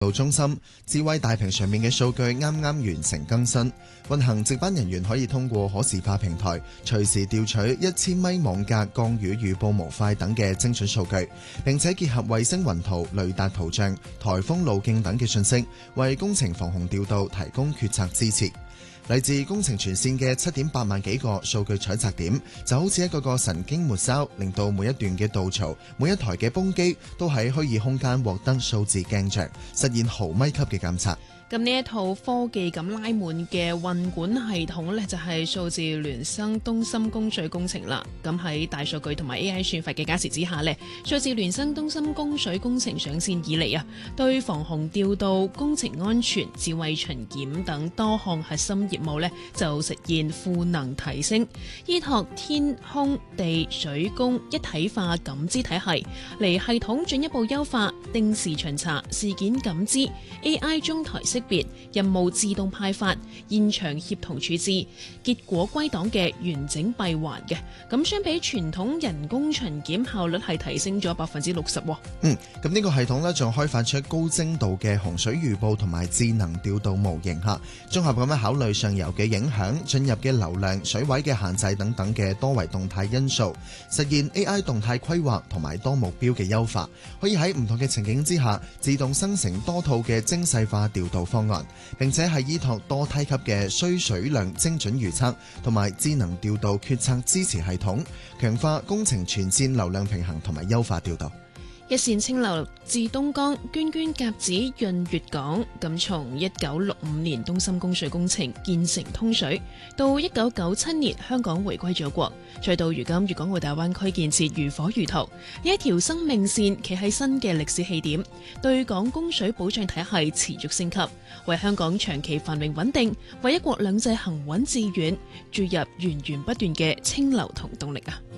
道中心智慧大屏上面嘅數據啱啱完成更新，運行值班人員可以通過可視化平台隨時調取1000米網格降雨預報模塊等嘅精準數據，並且結合衛星雲圖、雷達圖像、颱風路徑等嘅信息，為工程防洪調度提供決策支持。嚟自工程全線嘅7.8萬幾個數據採集點，就好似一個神經末梢，令到每一段嘅導槽、每一台嘅泵機都喺虛擬空間獲得數字鏡像，實現毫米級嘅監測。 咁呢一套科技咁拉滿嘅運管系統呢，就係數字孿生東深供水工程啦。咁喺大數據同埋 AI 算法嘅加持之下呢，數字孿生東深供水工程上線以嚟啊，對防洪調度、工程安全、智慧巡檢等多項核心業務呢，就實現賦能提升，依託天空地水工一體化感知體系嚟系統進一步優化定時巡查、事件感知、AI 中台識別、任務自動派發、現場協同處置、結果歸檔嘅完整閉環嘅。咁相比傳統人工巡檢效率係提升咗60%。 咁呢個系統呢，仲開發出高精度嘅洪水預報同埋智能調度模型嚇，綜合咁樣考慮上游嘅影響、進入嘅流量、水位嘅限制等等嘅多維動態因素，實現 AI 動態規劃同埋多目標嘅優化，可以喺唔同嘅情景之下自動生成多套嘅精細化調度方案，並且係依託多梯級嘅需水量精準預測同埋智能調度決策支持系統，強化工程全線流量平衡同埋優化調度。 一線清流至東江，涓涓甲子潤粵港。咁從1965年東深供水工程建成通水，到1997年香港回歸祖國，再到如今粵港澳大灣區建設如火如荼，呢一條生命線企喺新嘅歷史起點，對港供水保障體系持續升級，為香港長期繁榮穩定，為一國兩制行穩致遠注入源源不斷嘅清流同動力啊！